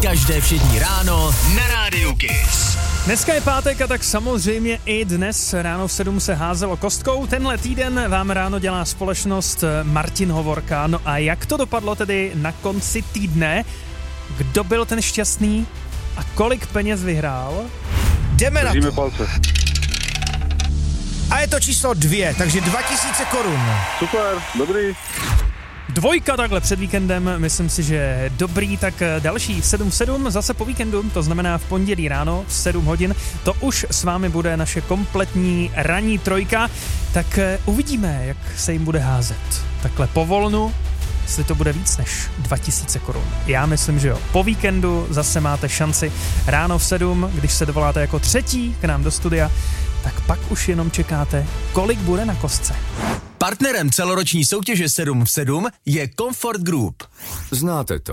Každé všední ráno na Rádiu Kiss. Dneska je pátek a tak samozřejmě i dnes ráno v 7 se házelo kostkou. Tenhle týden vám ráno dělá společnost Martin Hovorka. No a jak to dopadlo tedy na konci týdne? Kdo byl ten šťastný a kolik peněz vyhrál? Jdeme na to. Palce. A je to číslo 2, takže 2000 korun. Super, dobrý. 2 takhle před víkendem, myslím si, že dobrý, tak další v 7 zase po víkendu, to znamená v pondělí ráno v 7 hodin, to už s vámi bude naše kompletní ranní trojka, tak uvidíme, jak se jim bude házet. Takhle po volnu, jestli to bude víc než 2000 korun. Já myslím, že jo. Po víkendu zase máte šanci ráno v 7, když se dovoláte jako třetí k nám do studia, tak pak už jenom čekáte, kolik bude na kostce. Partnerem celoroční soutěže 7 v 7 je Comfort Group. Znáte to.